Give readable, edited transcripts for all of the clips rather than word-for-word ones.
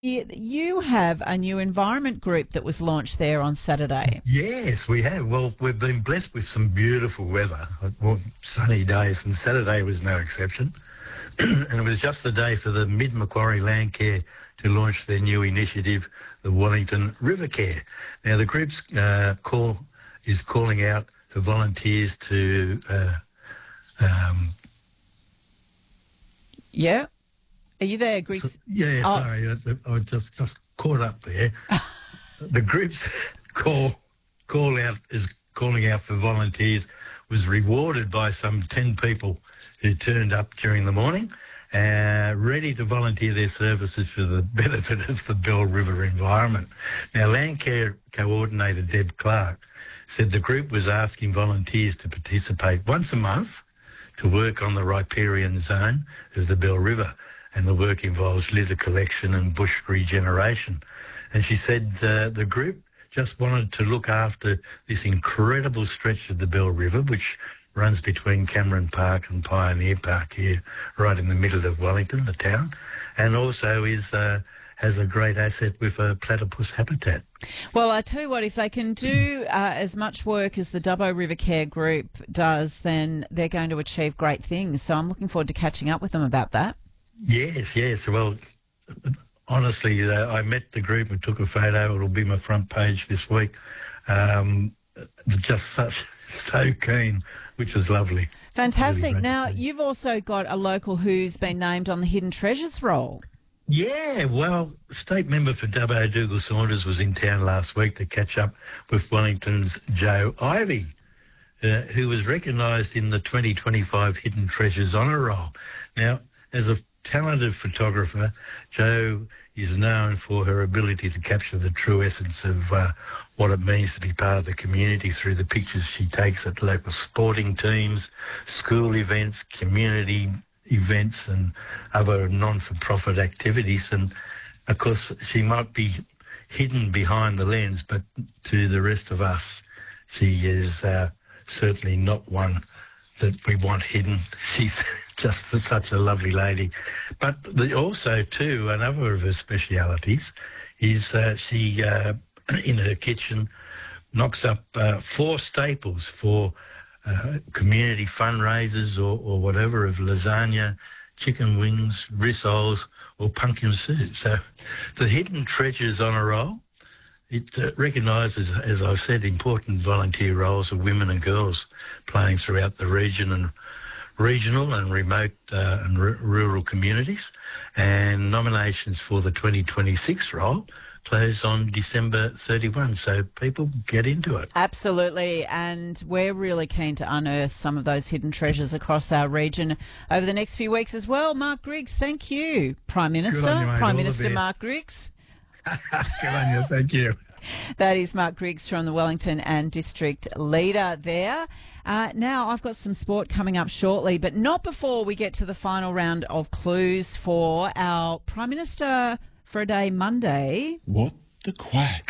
You have a new environment group that was launched there on Saturday. Yes, we have. Well, we've been blessed with some beautiful weather, well, sunny days, and Saturday was no exception. And it was just the day for the Mid-Macquarie Landcare to launch their new initiative, the Wellington River Care. Now, the group's is calling out for volunteers to Yeah. Are you there, Griggs? Sorry, I just caught up there. The group's calling out for volunteers was rewarded by some 10 people who turned up during the morning, ready to volunteer their services for the benefit of the Bell River environment. Now, Landcare Coordinator Deb Clark said the group was asking volunteers to participate once a month to work on the riparian zone of the Bell River, and the work involves litter collection and bush regeneration. And she said the group just wanted to look after this incredible stretch of the Bell River, which runs between Cameron Park and Pioneer Park here, right in the middle of Wellington, the town, and also has a great asset with a platypus habitat. Well, I tell you what, if they can do as much work as the Dubbo River Care Group does, then they're going to achieve great things. So I'm looking forward to catching up with them about that. Yes. Well, honestly, I met the group and took a photo. It'll be my front page this week. Just so keen, which is lovely. Fantastic. Really now, you've also got a local who's been named on the Hidden Treasures roll. Yeah, well, State Member for Dubbo Dougal Saunders was in town last week to catch up with Wellington's Joe Ivey, who was recognised in the 2025 Hidden Treasures Honour Roll. Now, as a talented photographer, Jo is known for her ability to capture the true essence of what it means to be part of the community through the pictures she takes at local sporting teams, school events, community events and other non-for-profit activities. And, of course, she might be hidden behind the lens, but to the rest of us, she is certainly not one that we want hidden. She's just such a lovely lady. But also, too, another of her specialities is she, in her kitchen, knocks up 4 staples for community fundraisers or whatever of lasagna, chicken wings, rissoles or pumpkin soup. So the Hidden Treasures Honour Roll, it recognises, as I've said, important volunteer roles of women and girls playing throughout the region and regional and remote and rural communities. And nominations for the 2026 roll close on December 31, so people get into it. Absolutely, and we're really keen to unearth some of those hidden treasures across our region over the next few weeks as well. Mark Griggs, thank you. Prime Minister, Prime Minister Mark Griggs. Good on you, thank you. That is Mark Griggs from the Wellington and District Leader there. Now, I've got some sport coming up shortly, but not before we get to the final round of clues for our Prime Minister for a Day Monday. What the quack?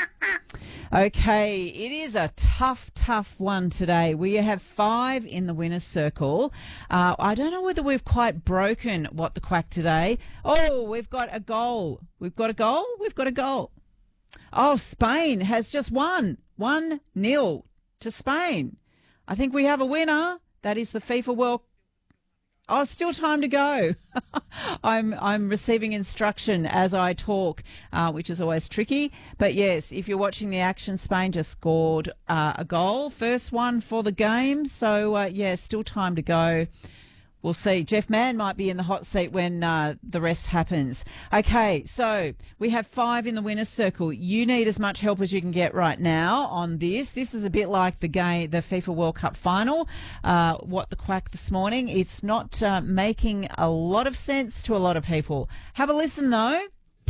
Okay, it is a tough one today. We have 5 in the winner's circle. I don't know whether we've quite broken what the quack today. Oh, we've got a goal. We've got a goal. Oh, Spain has just won 1-0 to Spain. I think we have a winner. That is the FIFA World. Oh, still time to go. I'm receiving instruction as I talk, which is always tricky. But yes, if you're watching the action, Spain just scored a goal. First one for the game. So, still time to go. We'll see. Jeff Mann might be in the hot seat when the rest happens. Okay, so we have 5 in the winner's circle. You need as much help as you can get right now on this. This is a bit like the FIFA World Cup final. What the quack this morning. It's not making a lot of sense to a lot of people. Have a listen, though.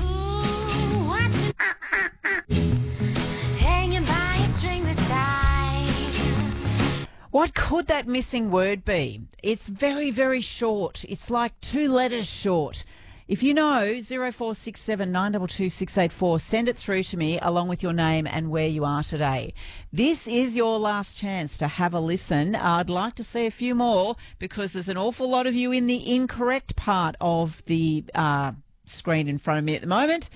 What could that missing word be? It's very, very short. It's like 2 letters short. If you know, 0467 922 684, send it through to me along with your name and where you are today. This is your last chance to have a listen. I'd like to see a few more because there's an awful lot of you in the incorrect part of the screen in front of me at the moment.